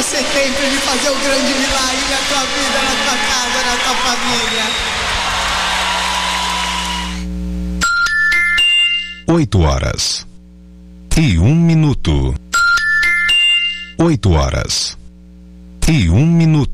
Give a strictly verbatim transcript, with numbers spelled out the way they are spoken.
você tem para ele fazer o grande milagre na tua vida, na tua casa, na tua família. Oito horas e um minuto. Oito horas e um minuto.